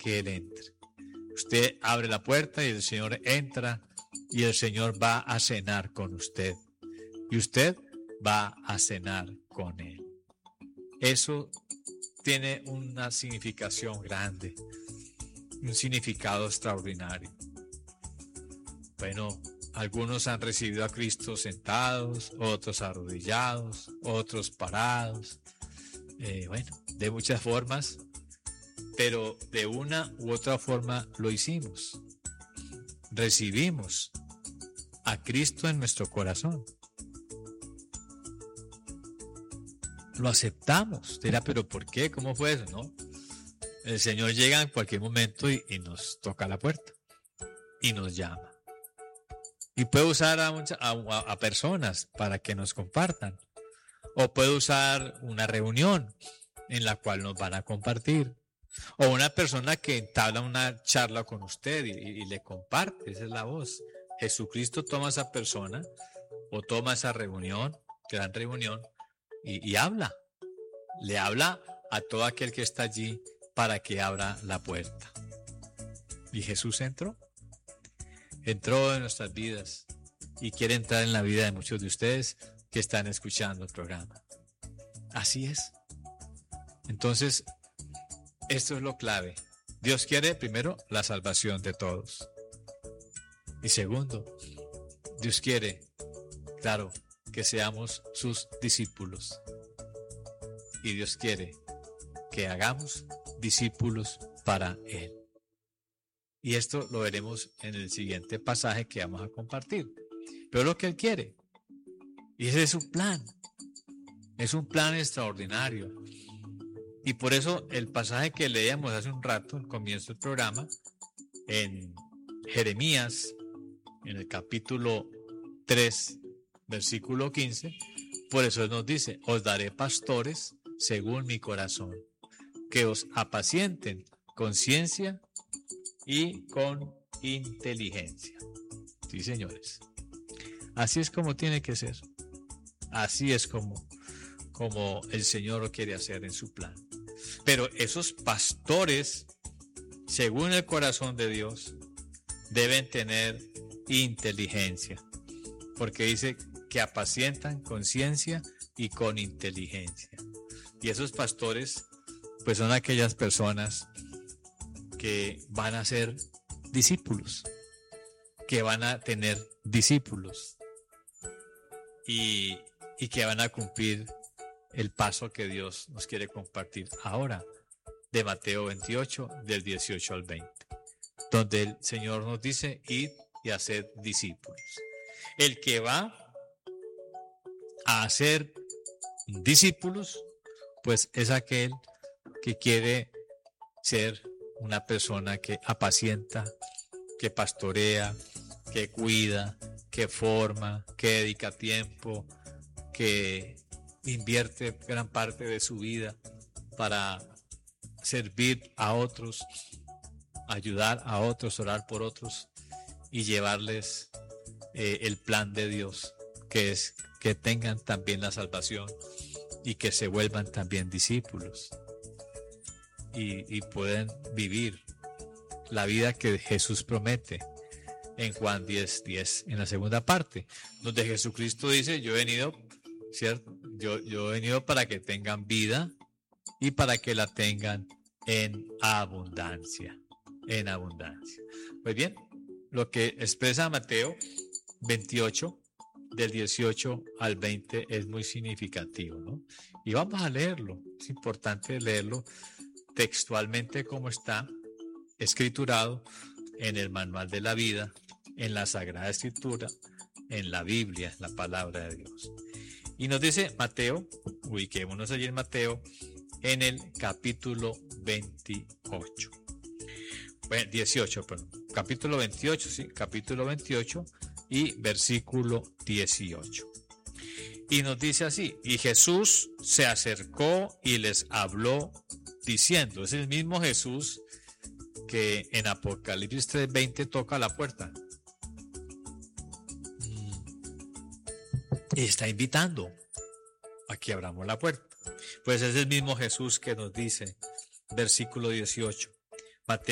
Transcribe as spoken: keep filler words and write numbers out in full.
que Él entre. Usted abre la puerta y el Señor entra y el Señor va a cenar con usted. Y usted va a cenar con Él. Eso tiene una significación grande, un significado extraordinario. Bueno, algunos han recibido a Cristo sentados, otros arrodillados, otros parados. Eh, bueno, de muchas formas, pero de una u otra forma lo hicimos. Recibimos a Cristo en nuestro corazón. Lo aceptamos. Dirá, pero ¿por qué? ¿Cómo fue eso? No. El Señor llega en cualquier momento y, y nos toca la puerta y nos llama. Y puede usar a, mucha, a, a personas para que nos compartan. O puede usar una reunión en la cual nos van a compartir. O una persona que entabla una charla con usted y, y, y le comparte. Esa es la voz. Jesucristo toma a esa persona o toma esa reunión, gran reunión, y, y habla. Le habla a todo aquel que está allí para que abra la puerta. Y Jesús entró. Entró en nuestras vidas y quiere entrar en la vida de muchos de ustedes que están escuchando el programa. Así es. Entonces, esto es lo clave. Dios quiere, primero, la salvación de todos. Y segundo, Dios quiere, claro, que seamos sus discípulos. Y Dios quiere que hagamos discípulos para Él. Y esto lo veremos en el siguiente pasaje que vamos a compartir. Pero lo que Él quiere. Y ese es su plan. Es un plan extraordinario. Y por eso el pasaje que leíamos hace un rato, al comienzo del programa, en Jeremías, en el capítulo tres, versículo quince, por eso nos dice, os daré pastores según mi corazón, que os apacienten con ciencia y con inteligencia. Sí, señores. Así es como tiene que ser. Así es como, como el Señor lo quiere hacer en su plan. Pero esos pastores, según el corazón de Dios, deben tener inteligencia. Porque dice que apacientan con ciencia y con inteligencia. Y esos pastores, pues son aquellas personas que van a ser discípulos, que van a tener discípulos y, y que van a cumplir el paso que Dios nos quiere compartir ahora, de Mateo veintiocho, del dieciocho al veinte, donde el Señor nos dice, id y haced discípulos. El que va a hacer discípulos, pues es aquel que quiere ser una persona que apacienta, que pastorea, que cuida, que forma, que dedica tiempo, que invierte gran parte de su vida para servir a otros, ayudar a otros, orar por otros y llevarles eh, el plan de Dios, que es que tengan también la salvación y que se vuelvan también discípulos. Y, y pueden vivir la vida que Jesús promete en Juan diez, diez, en la segunda parte, donde Jesucristo dice, yo he venido, ¿cierto? Yo, yo he venido para que tengan vida y para que la tengan en abundancia, en abundancia. Pues bien, lo que expresa Mateo veintiocho, del dieciocho al veinte, es muy significativo, ¿no? Y vamos a leerlo, es importante leerlo textualmente como está escriturado en el manual de la vida, en la Sagrada Escritura, en la Biblia, la palabra de Dios. Y nos dice Mateo, ubiquémonos allí en Mateo, en el capítulo veintiocho. Bueno, dieciocho, perdón. Capítulo veintiocho, sí, capítulo veintiocho y versículo dieciocho. Y nos dice así, y Jesús se acercó y les habló diciendo, es el mismo Jesús que en Apocalipsis tres veinte toca la puerta. Y está invitando a que abramos la puerta. Pues es el mismo Jesús que nos dice, versículo dieciocho, Mateo